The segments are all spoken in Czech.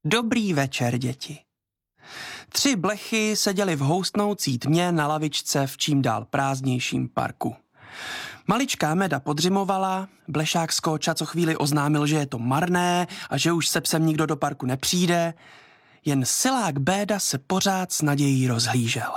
Dobrý večer, děti. 3 blechy seděli v houstnoucí tmě na lavičce v čím dál prázdnějším parku. Maličká Meda podřimovala, blešák Skóča co chvíli oznámil, že je to marné a že už se psem nikdo do parku nepřijde, jen silák Béda se pořád s nadějí rozhlížel.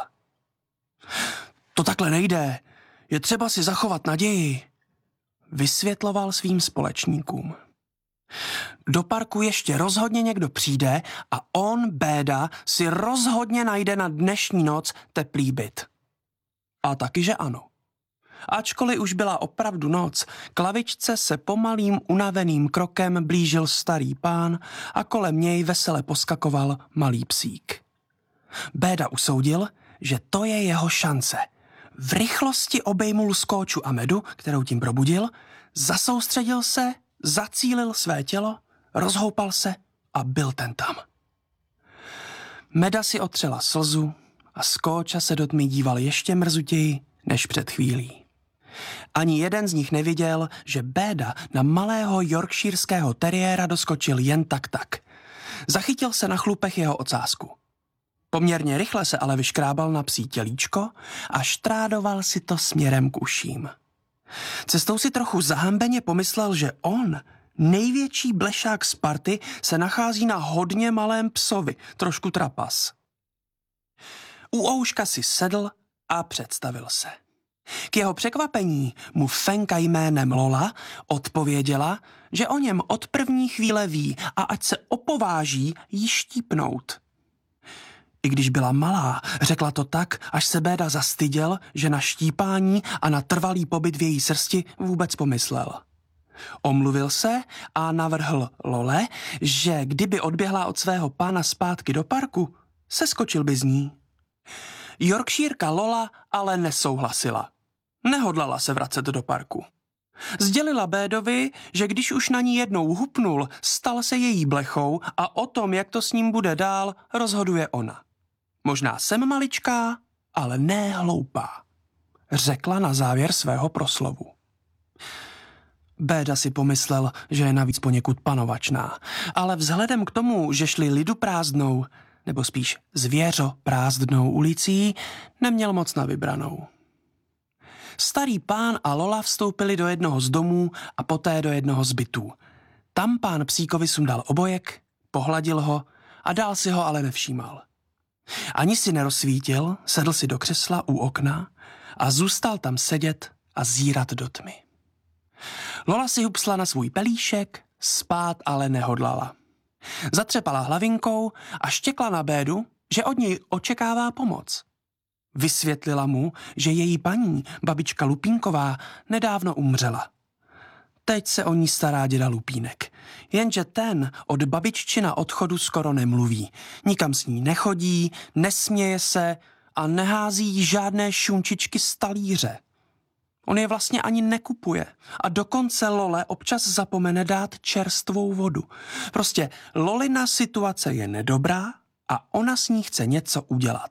To takhle nejde, je třeba si zachovat naději, vysvětloval svým společníkům. Do parku ještě rozhodně někdo přijde a on, Béda, si rozhodně najde na dnešní noc teplý byt. A taky, že ano. Ačkoliv už byla opravdu noc, k lavičce se pomalým unaveným krokem blížil starý pán a kolem něj vesele poskakoval malý psík. Béda usoudil, že to je jeho šance. V rychlosti obejmul Skóču a Medu, kterou tím probudil, zasoustředil se, zacílil své tělo, rozhoupal se a byl ten tam. Meda si otřela slzu a Skóča se do tmy díval ještě mrzutěji než před chvílí. Ani jeden z nich neviděl, že Béda na malého yorkshireského teriéra doskočil jen tak. Zachytil se na chlupech jeho ocásku. Poměrně rychle se ale vyškrábal na psí tělíčko a štrádoval si to směrem k uším. Cestou si trochu zahambeně pomyslel, že on, největší blešák z party, se nachází na hodně malém psovi, trošku trapas. U ouška si sedl a představil se. K jeho překvapení mu Fenka jménem Lola odpověděla, že o něm od první chvíle ví a ať se opováží jí štípnout. I když byla malá, řekla to tak, až se Béda zastyděl, že na štípání a na trvalý pobyt v její srsti vůbec pomyslel. Omluvil se a navrhl Lole, že kdyby odběhla od svého pána zpátky do parku, seskočil by z ní. Yorkshirka Lola ale nesouhlasila. Nehodlala se vracet do parku. Sdělila Bédovi, že když už na ní jednou hupnul, stal se její blechou a o tom, jak to s ním bude dál, rozhoduje ona. Možná jsem maličká, ale ne hloupá, řekla na závěr svého proslovu. Béda si pomyslel, že je navíc poněkud panovačná, ale vzhledem k tomu, že šli lidu prázdnou, nebo spíš zvěřo prázdnou ulicí, neměl moc na vybranou. Starý pán a Lola vstoupili do jednoho z domů a poté do jednoho z bytů. Tam pán psíkovi sundal obojek, pohladil ho a dál si ho ale nevšímal. Ani si nerozsvítil, sedl si do křesla u okna a zůstal tam sedět a zírat do tmy. Lola si hupsla na svůj pelíšek, spát ale nehodlala. Zatřepala hlavinkou a štěkla na Bédu, že od něj očekává pomoc. Vysvětlila mu, že její paní, babička Lupínková, nedávno umřela. Teď se o ní stará děda Lupínek, jenže ten od babiččina odchodu skoro nemluví. Nikam s ní nechodí, nesměje se a nehází jí žádné šunčičky z talíře. On je vlastně ani nekupuje a dokonce Lole občas zapomene dát čerstvou vodu. Prostě Lolina situace je nedobrá a ona s ní chce něco udělat.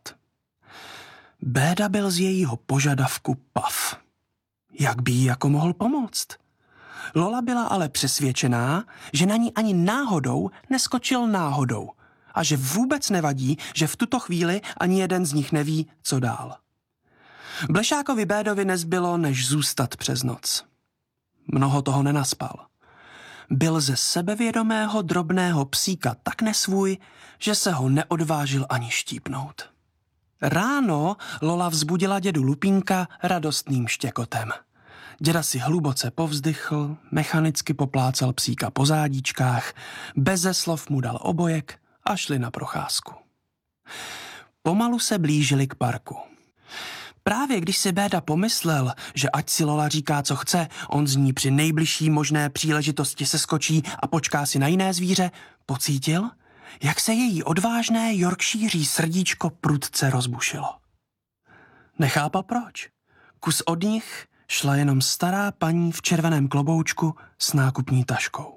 Béda byl z jejího požadavku pav. Jak by jí jako mohl pomoct? Lola byla ale přesvědčená, že na ní ani náhodou neskočil náhodou a že vůbec nevadí, že v tuto chvíli ani jeden z nich neví, co dál. Blešákovi Bédovi nezbylo, než zůstat přes noc. Mnoho toho nenaspal. Byl ze sebevědomého drobného psíka tak nesvůj, že se ho neodvážil ani štípnout. Ráno Lola vzbudila dědu Lupínka radostným štěkotem. Děda si hluboce povzdychl, mechanicky poplácal psíka po zádíčkách, beze slov mu dal obojek a šli na procházku. Pomalu se blížili k parku. Právě když si Béda pomyslel, že ať si Lola říká, co chce, on z ní při nejbližší možné příležitosti seskočí a počká si na jiné zvíře, pocítil, jak se její odvážné yorkshíří srdíčko prudce rozbušilo. Nechápal proč. Kus od nich šla jenom stará paní v červeném kloboučku s nákupní taškou.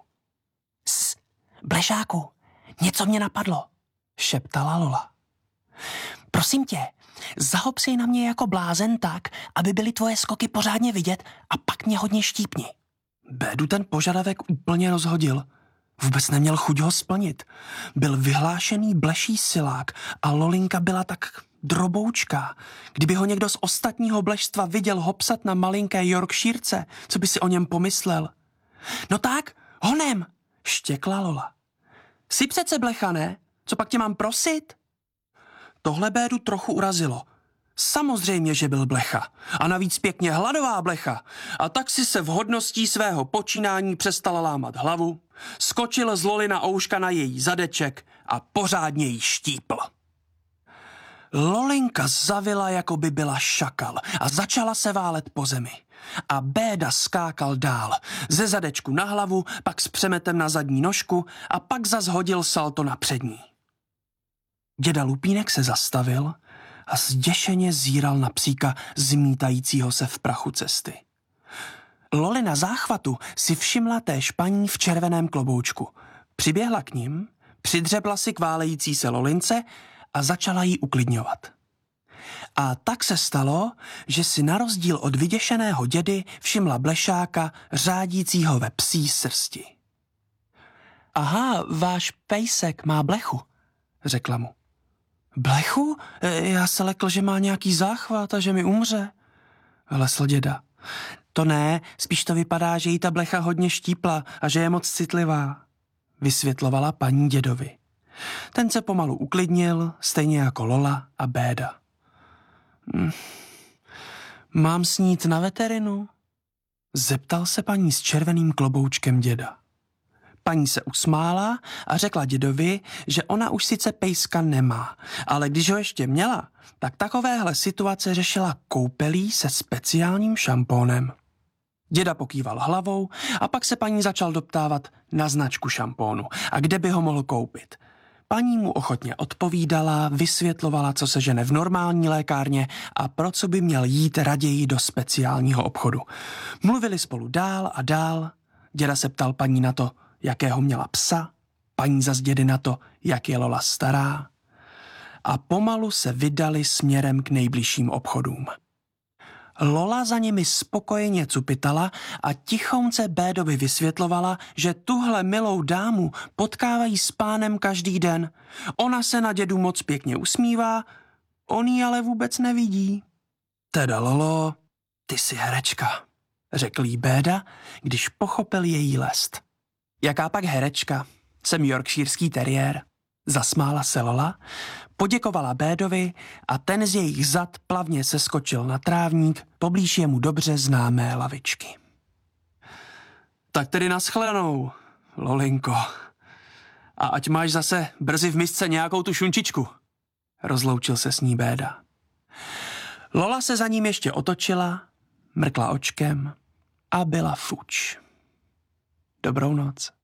Blešáku, něco mě napadlo, šeptala Lola. Prosím tě, zahop si na mě jako blázen tak, aby byly tvoje skoky pořádně vidět a pak mě hodně štípni. Bédu ten požadavek úplně rozhodil. Vůbec neměl chuť ho splnit. Byl vyhlášený bleší silák a Lolinka byla tak droboučká. Kdyby ho někdo z ostatního bležstva viděl hopsat na malinké Yorkshirece, co by si o něm pomyslel? No tak, honem, štěkla Lola. Jsi přece blecha, ne? Co pak tě mám prosit? Tohle Bédu trochu urazilo. Samozřejmě, že byl blecha. A navíc pěkně hladová blecha. A tak si se v hodností svého počínání přestala lámat hlavu, skočil z Loli na ouška na její zadeček a pořádně jí štípl. Lolinka zavila, jako by byla šakal a začala se válet po zemi. A Béda skákal dál, ze zadečku na hlavu, pak s přemetem na zadní nožku a pak zas hodil salto na přední. Děda Lupínek se zastavil a zděšeně zíral na psíka zmítajícího se v prachu cesty. Lolina záchvatu si všimla též paní v červeném kloboučku. Přiběhla k nim, přidřebla si k válející se Lolince a začala jí uklidňovat. A tak se stalo, že si na rozdíl od vyděšeného dědy všimla blešáka řádícího ve psí srsti. Aha, váš pejsek má blechu, řekla mu. Blechu? Já se lekl, že má nějaký záchvat a že mi umře, hlesl děda. To ne, spíš to vypadá, že jí ta blecha hodně štípla a že je moc citlivá, vysvětlovala paní dědovi. Ten se pomalu uklidnil, stejně jako Lola a Béda. Mám s ní jít na veterinu? Zeptal se paní s červeným kloboučkem děda. Paní se usmála a řekla dědovi, že ona už sice pejska nemá, ale když ho ještě měla, tak takovéhle situace řešila koupelí se speciálním šampónem. Děda pokýval hlavou a pak se paní začal doptávat na značku šampónu a kde by ho mohl koupit. Paní mu ochotně odpovídala, vysvětlovala, co se žene v normální lékárně a pro co by měl jít raději do speciálního obchodu. Mluvili spolu dál a dál. Děda se ptal paní na to, jakého měla psa, paní zas dědy na to, jak je Lola stará. A pomalu se vydali směrem k nejbližším obchodům. Lola za nimi spokojeně cupitala a tichounce Bédovi vysvětlovala, že tuhle milou dámu potkávají s pánem každý den. Ona se na dědu moc pěkně usmívá, on ji ale vůbec nevidí. Teda Lolo, ty jsi herečka, řekl jí Béda, když pochopil její lest. Jaká pak herečka? Jsem yorkshireský teriér. Zasmála se Lola, poděkovala Bédovi a ten z jejich zad plavně seskočil na trávník poblíž jemu dobře známé lavičky. Tak tedy naschledanou, Lolinko. A ať máš zase brzy v misce nějakou tu šunčičku, rozloučil se s ní Béda. Lola se za ním ještě otočila, mrkla očkem a byla fuč. Dobrou noc.